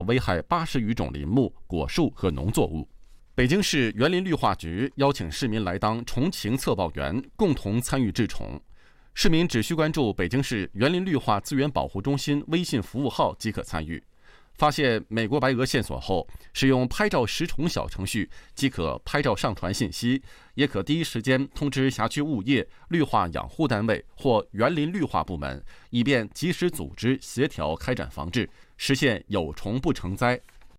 危害80余种林木、果树和农作物。北京市园林绿化局邀请市民来当虫禽测报员，共同参与治虫。市民只需关注北京市园林绿化资源保护中心微信服务号即可参与。发现美国白鹅线索后，使用拍照识虫小程序即可拍照上传信息，也可第一时间通知辖区物业、绿化养护单位或园林绿化部门，以便及时组织协调开展防治，实现有虫不成灾。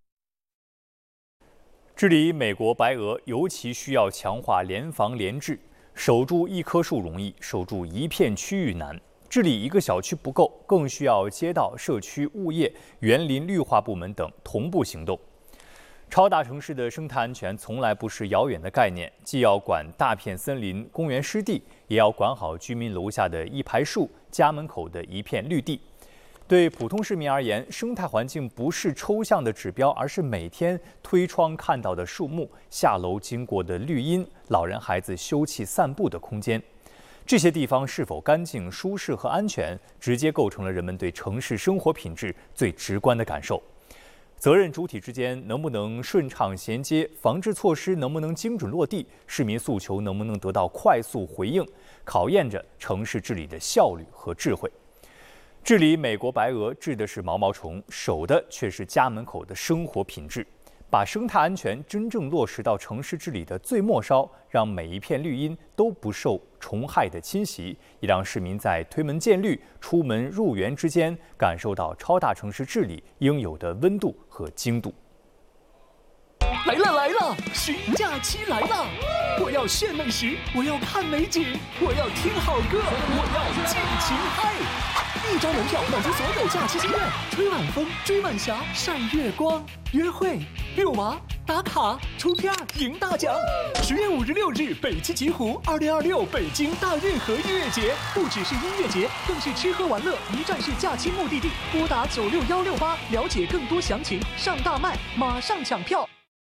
治理美国白鹅尤其需要强化联防联治，守住一棵树容易，守住一片区域难。治理一个小区不够，更需要街道、社区、物业、园林绿化部门等同步行动。超大城市的生态安全从来不是遥远的概念，既要管大片森林、公园湿地，也要管好居民楼下的一排树、家门口的一片绿地。对普通市民而言，生态环境不是抽象的指标，而是每天推窗看到的树木、下楼经过的绿荫、老人孩子休憩散步的空间。这些地方是否干净、舒适和安全，直接构成了人们对城市生活品质最直观的感受。责任主体之间能不能顺畅衔接，防治措施能不能精准落地，市民诉求能不能得到快速回应，考验着城市治理的效率和智慧。治理美国白鹅治的是毛毛虫，守的却是家门口的生活品质。把生态安全真正落实到城市治理的最末梢，让每一片绿荫都不受虫害的侵袭，也让市民在推门见绿、出门入园之间感受到超大城市治理应有的温度和精度。 来了来了，旬假期来了！我要炫美食，我要看美景，我要听好歌，我要尽情嗨！一张门票满足所有假期心愿，吹晚风，追晚霞，晒月光，约会、遛娃、打卡、出片、赢大奖。10月5日、6日，北七极湖2026北京大运河音乐节，不只是音乐节，更是吃喝玩乐一站式假期目的地。拨打96168了解更多详情。上大麦，马上抢票。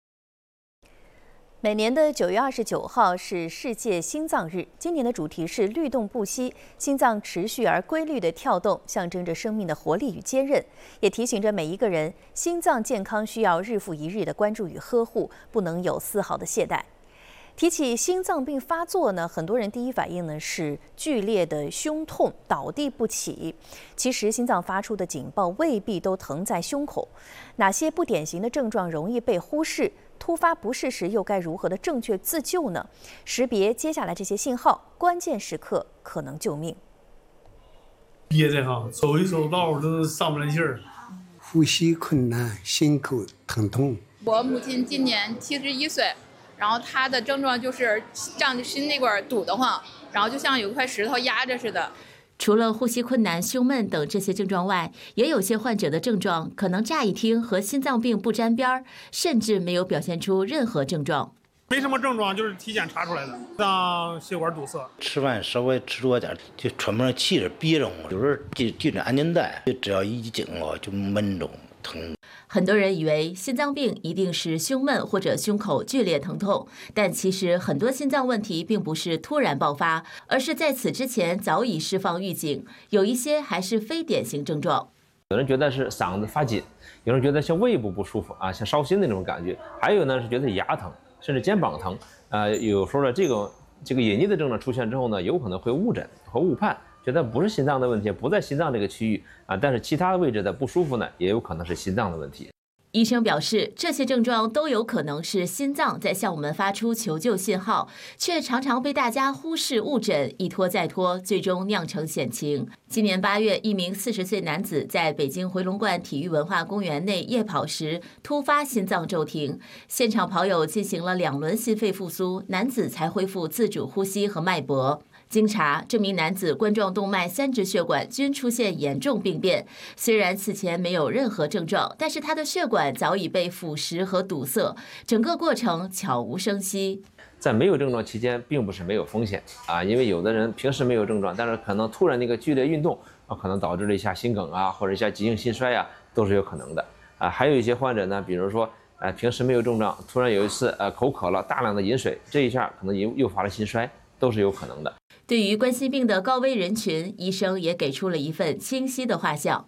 每年的9月29号是世界心脏日，今年的主题是律动不息，心脏持续而规律的跳动，象征着生命的活力与坚韧，也提醒着每一个人，心脏健康需要日复一日的关注与呵护，不能有丝毫的懈怠。提起心脏病发作呢，很多人第一反应呢是剧烈的胸痛、倒地不起。其实心脏发出的警报未必都疼在胸口，哪些不典型的症状容易被忽视？突发不适时又该如何的正确自救呢？识别接下来这些信号，关键时刻可能救命。 憋着哈，走一走道都上不来气儿， 呼吸困难，心口疼痛。 我母亲今年71岁，然后她的症状就是胀的心那块堵得慌，然后就像有块石头压着似的。 除了呼吸困难、胸闷等这些症状外，也有些患者的症状可能乍一听和心脏病不沾边儿，甚至没有表现出任何症状。 没什么症状，就是体检查出来的，让血管堵塞。 吃饭稍微吃多点，就喘不上气儿，憋着，有时候系着安全带，只要一紧了就闷着疼。 很多人以为心脏病一定是胸闷或者胸口剧烈疼痛，但其实很多心脏问题并不是突然爆发，而是在此之前早已释放预警，有一些还是非典型症状。 有人觉得是嗓子发紧，有人觉得像胃部不舒服啊，像烧心的那种感觉，还有呢是觉得牙疼，甚至肩膀疼。有时候呢这个隐匿的症状出现之后呢，有可能会误诊和误判，觉得不是心脏的问题，不在心脏这个区域啊，但是其他位置的不舒服呢，也有可能是心脏的问题。 医生表示，这些症状都有可能是心脏在向我们发出求救信号，却常常被大家忽视误诊，一拖再拖，最终酿成险情。今年8月，一名40岁男子在北京回龙观体育文化公园内夜跑时突发心脏骤停，现场跑友进行了2轮心肺复苏，男子才恢复自主呼吸和脉搏。经查，这名男子冠状动脉3支血管均出现严重病变，虽然此前没有任何症状，但是他的血管早已被腐蚀和堵塞，整个过程悄无声息。 在没有症状期间，并不是没有风险啊，因为有的人平时没有症状，但是可能突然那个剧烈运动啊，可能导致了一下心梗啊，或者一下急性心衰啊，都是有可能的啊。还有一些患者呢，比如说平时没有症状，突然有一次口渴了，大量的饮水，这一下可能诱发了心衰，都是有可能的。 对于冠心病的高危人群，医生也给出了一份清晰的画像。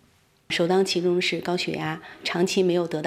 首当其冲是高血压，长期没有得到